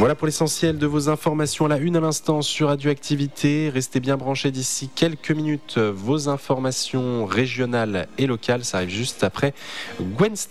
Voilà pour l'essentiel de vos informations. La une à l'instant sur Radioactivité. Restez bien branchés d'ici quelques minutes. Vos informations régionales et locales, ça arrive juste après Gwen Stefani.